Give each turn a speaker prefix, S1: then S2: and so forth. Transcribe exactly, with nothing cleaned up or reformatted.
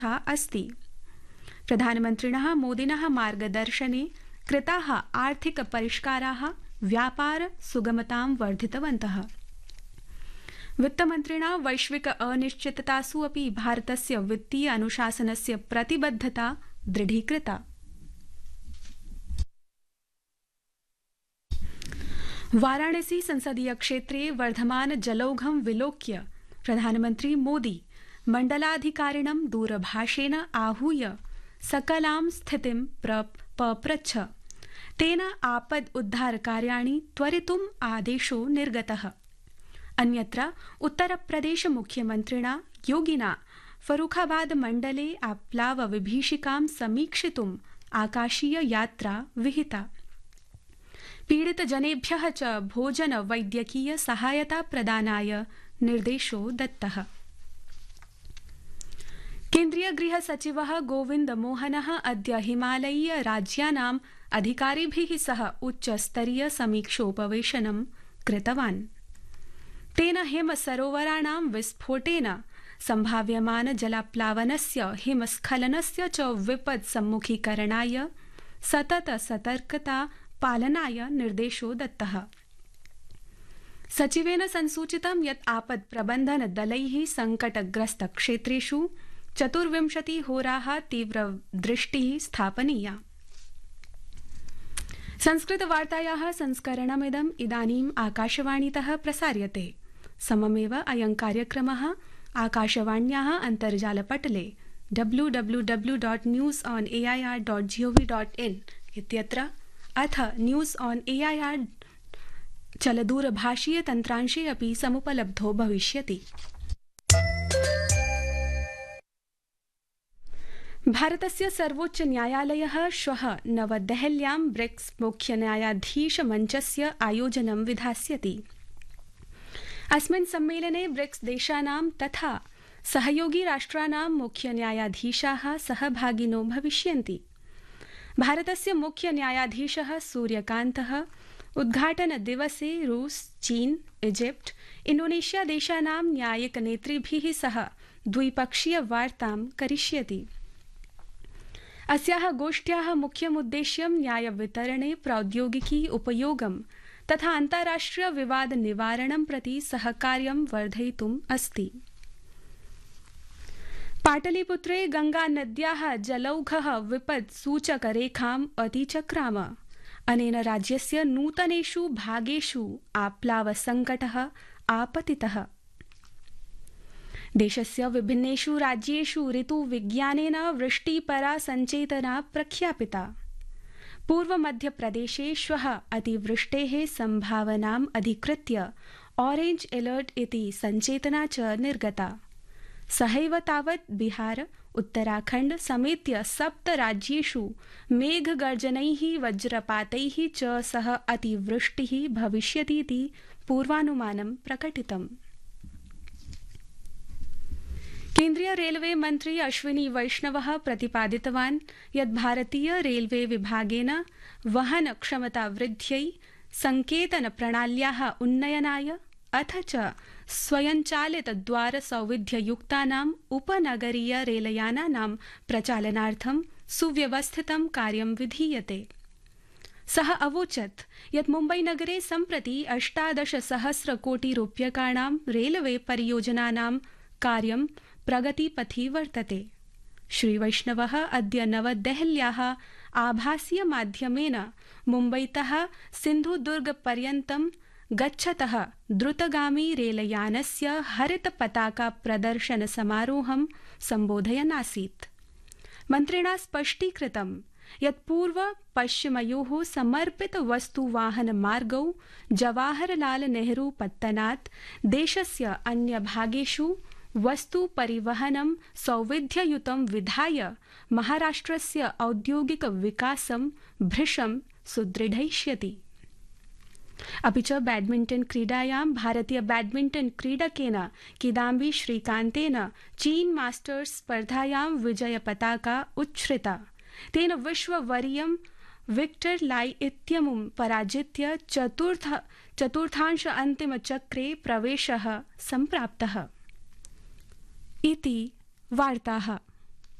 S1: अस्ति। प्रधानमन्त्रिणः मोदिनः मार्गदर्शने कृताः आर्थिकपरिष्काराः व्यापार सुगमतां वर्धितवन्तः। वित्तमन्त्रिणा वैश्विक अनिश्चिततासु अपि भारतस्य वित्तीय अनुशासनस्य प्रतिबद्धता दृढीकृता। वाराणसी संसदीय क्षेत्रे वर्धमान जलौघं विलोक्य प्रधानमन्त्री मोदी मण्डलाधिकारिणं दूरभाषेण आहूय सकलां स्थितिं पप्रच्छ। तेन आपद उद्धार कार्याणि त्वरितुम् आदेशो निर्गतः। अन्यत्र उत्तरप्रदेश मुख्यमन्त्रिणा योगिना फरुखाबाद मण्डले आप्लाव विभीषिकां समीक्षितुम् आकाशीय यात्रा विहिता। पीडितजनेभ्यः च भोजन वैद्यकीय सहायता प्रदानाय निर्देशो दत्तः। केन्द्रीय गृह सचिवः गोविन्द मोहनः अद्य हिमालयीय राज्यानाम् अधिकारिभिः सह उच्चस्तरीय समीक्षोपवेशनं कृतवान्। तेन हिमसरोवराणां विस्फोटेन सम्भाव्यमान जलाप्लावनस्य हिमस्खलनस्य च विपद् सम्मुखीकरणाय सतत सतर्कता पालनाय निर्देशो दत्तः। सचिवेन संसूचितं यत् आपद् प्रबन्धन दलैः संकटग्रस्त क्षेत्रेषु चतुर्विंशति होराः तीव्र दृष्टिः स्थापनीया। संस्कृतवार्तायाः संस्करणमिदम् इदानीम् आकाशवाणीतः प्रसार्यते। सममेव अयं कार्यक्रमः आकाशवाण्याः अन्तर्जालपटले W W W dot news on A I are dot ji O V dot in इत्यत्र अथ न्यूस् आन् ए ऐ आर् चलदूरभाषीय तन्त्रांशे अपि समुपलब्धो भविष्यति। भारतस्य सर्वोच्च न्यायालयः श्वः नवदेहल्यां ब्रिक्स मुख्य न्यायाधीश मञ्चस्य आयोजनं विधास्यति। अस्मिन् सम्मेलने ब्रिक्स देशानां तथा सहयोगी राष्ट्राणां मुख्य न्यायाधीशाः सहभागिनो भविष्यन्ति। भारतस्य मुख्य न्यायाधीशः सूर्यकान्तः उद्घाटन दिवसे रूस, चीन, इजिप्ट, इंडोनेशिया देशानां न्यायिक नेतृभिः सह द्विपक्षीय वार्तां करिष्यति। अस्याः गोष्ठ्याः मुख्यमुद्देश्यं न्यायवितरणे प्रौद्योगिकी उपयोगं तथा अन्ताराष्ट्रिय विवाद निवारणं प्रति सहकार्यं वर्धयितुम् अस्ति। पाटलिपुत्रे गंगानद्याः जलौघः विपद् सूचकरेखाम् अतिचक्राम। अनेन राज्यस्य नूतनेषु भागेषु आप्लावसङ्कटः आपतितः। देशस्य विभिन्नेषु राज्येषु ऋतुविज्ञानेन वृष्टिपरा सञ्चेतना प्रख्यापिता। पूर्वमध्यप्रदेशे श्वः अतिवृष्टेः सम्भावनाम् अधिकृत्य ऑरेंज अलर्ट इति सञ्चेतना च निर्गता। सहैव तावत् बिहार, उत्तराखण्ड समेत्य सप्त राज्येषु मेघगर्जनैः वज्रपातैः च सह अतिवृष्टिः भविष्यतीति पूर्वानुमानं प्रकटितम्। केन्द्रीय रेलवे मन्त्री अश्विनी वैष्णवः प्रतिपादितवान् यत् भारतीय रेलवे विभागेन वहन क्षमता वृद्ध्यै, संकेतन प्रणाल्याः उन्नयनाय अथ च स्वयंचालित द्वार सौविध्ययुक्तानाम् उपनगरीय रेलयानानां प्रचालनार्थं सुव्यवस्थितं कार्यं विधीयते। सः अवोचत् यत् मुम्बईनगरे सम्प्रति अष्टादश सहस्र कोटि रूप्यकाणां रेलवे परियोजनानां कार्यं प्रगतिपथि वर्तते। श्रीवैष्णवः अद्य नवदेहल्याः आभासीय माध्यमेन मुम्बईतः सिन्धुदुर्गपर्यन्तं गच्छतः द्रुतगामी रेलयानस्य हरित पताका प्रदर्शन समारोहं सम्बोधयन् आसीत्। मन्त्रिणा स्पष्टीकृतं यत् पूर्व पश्चिमयोः समर्पित वस्तुवाहन मार्गौ जवाहरलाल नेहरू पत्तनात् देशस्य अन्य भागेषु वस्तु परिवहनं सौविध्ययुतं विधाय महाराष्ट्रस्य औद्योगिक विकासं भृशं सुदृढयिष्यति। अपि च बैडमिण्टन क्रीडायां भारतीय बैडमिण्टन क्रीडकेन किदाम्बी श्रीकान्तेन चीन मास्टर्स स्पर्धायां विजय पताका उच्छ्रिता। तेन विश्ववरीयं विक्टर लाई इत्यमुं पराजित्य चतुर्थ चतुर्थांश अन्तिमचक्रे प्रवेशः सम्प्राप्तः। इति वार्ताः।